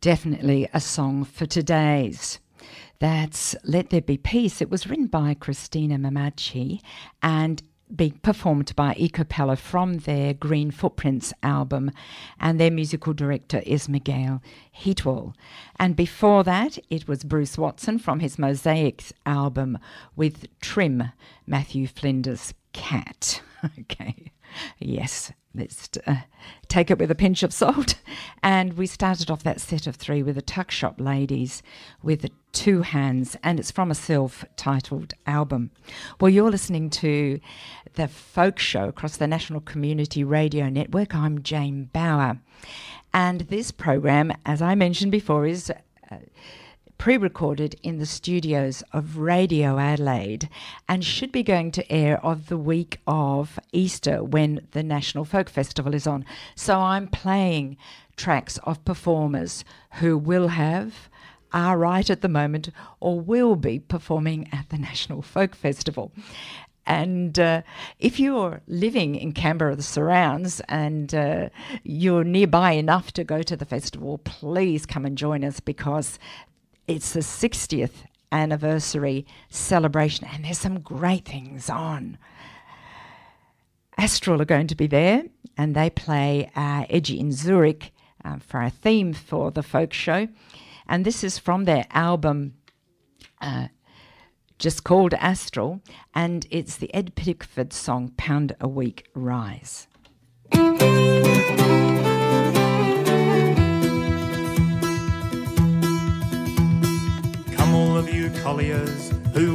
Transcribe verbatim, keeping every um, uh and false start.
definitely a song for today's. That's Let There Be Peace. It was written by Christina Mamachi and being performed by E Cappella from their Green Footprints album, and their musical director is Miguel Heatwell. And before that, it was Bruce Watson from his Mosaics album with Trim, Matthew Flinders' Cat. Okay, yes, let's uh, take it with a pinch of salt. And we started off that set of three with the Tuck Shop Ladies with Two Hands, and it's from a self-titled album. Well, you're listening to the Folk Show across the National Community Radio Network. I'm Jane Bauer, and this program, as I mentioned before, is uh, pre-recorded in the studios of Radio Adelaide and should be going to air of the week of Easter when the National Folk Festival is on. So I'm playing tracks of performers who will have, are right at the moment, or will be performing at the National Folk Festival. And uh, if you're living in Canberra, the surrounds, and uh, you're nearby enough to go to the festival, please come and join us, because it's the sixtieth anniversary celebration and there's some great things on. Astral are going to be there, and they play uh, Edgy in Zurich uh, for our theme for the folk show. And this is from their album uh, just called Astral, and it's the Ed Pickford song Pound a Week Rise. Come all of you colliers who